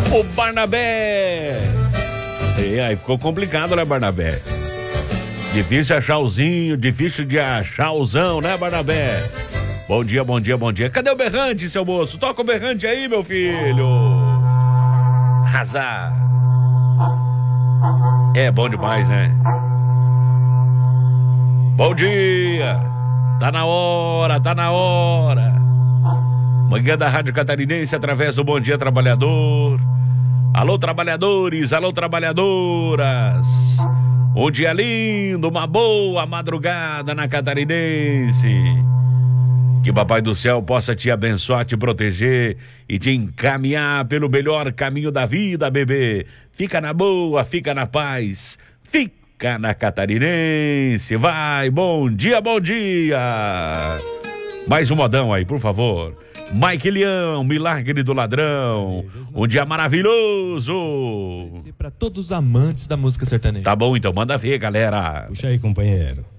O Barnabé. E aí ficou complicado, né, Barnabé? Difícil achar ozinho, difícil de achar ozão, né, Barnabé? Bom dia, bom dia, bom dia. Cadê o berrante, seu moço? Toca o berrante aí, meu filho. Arrasar. É bom demais, né? Bom dia. Tá na hora, tá na hora. Manhã da Rádio Catarinense através do Bom Dia Trabalhador. Alô, trabalhadores, alô, trabalhadoras. Um dia lindo, uma boa madrugada na Catarinense. Que Papai do Céu possa te abençoar, te proteger e te encaminhar pelo melhor caminho da vida, bebê. Fica na boa, fica na paz, fica na Catarinense. Vai, bom dia, bom dia. Mais um modão aí, por favor. Mike Leão, Milagre do Ladrão. Um dia maravilhoso. Para todos os amantes da música sertaneja. Tá bom, então manda ver, galera. Puxa aí, companheiro.